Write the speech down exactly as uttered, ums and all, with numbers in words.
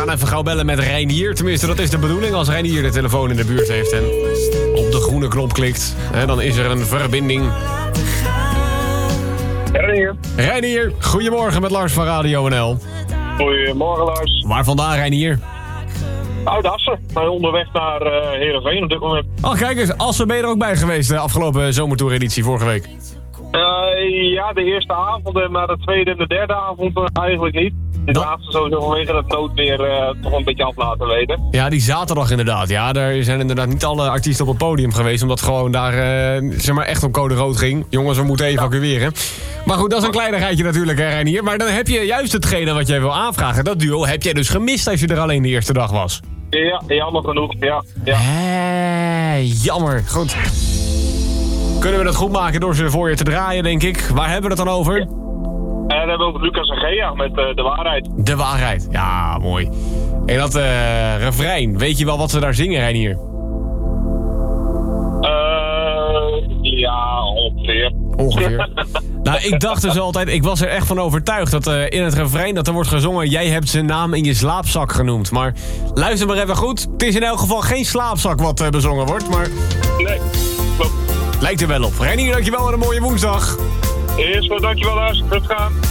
gaan even gauw bellen met Reinier. Tenminste, dat is de bedoeling als Reinier de telefoon in de buurt heeft en op de groene knop klikt. Hè, dan is er een verbinding. Reinier. Reinier, goedemorgen met Lars van Radio N L. Goedemorgen, Lars. Waar vandaan, Reinier? Uit Assen. Wij onderweg naar uh, Heerenveen op dit moment. Oh, kijk eens, Assen ben je er ook bij geweest de afgelopen zomertour-editie vorige week. Uh, ja, de eerste avond, en maar de tweede en de derde avond uh, eigenlijk niet. De Dat... laatste sowieso vanwege het noodweer uh, toch een beetje af laten weten. Ja, die zaterdag inderdaad. Ja, daar zijn inderdaad niet alle artiesten op het podium geweest, omdat gewoon daar uh, zeg maar echt op code rood ging. Jongens, we moeten evacueren. Maar goed, dat is een kleinigheidje natuurlijk, hè, Reinier. Maar dan heb je juist hetgene wat jij wil aanvragen. Dat duo heb jij dus gemist als je er alleen de eerste dag was. Ja, jammer genoeg, ja. ja. Hé, jammer. Goed. Kunnen we dat goed maken door ze voor je te draaien, denk ik. Waar hebben we het dan over? Ja. En dan hebben we over Lucas en Gea met uh, De Waarheid. De Waarheid. Ja, mooi. En dat uh, refrein, weet je wel wat ze daar zingen, Reinier? Uh, ja, ongeveer. Ongeveer. Nou, ik dacht dus altijd, ik was er echt van overtuigd dat uh, in het refrein dat er wordt gezongen, jij hebt zijn naam in je slaapzak genoemd. Maar luister maar even goed. Het is in elk geval geen slaapzak wat uh, bezongen wordt, maar... Nee, klopt. Lijkt er wel op. Reinier, dankjewel en een mooie woensdag. Eerst wel, dankjewel Lars. Goed gaan.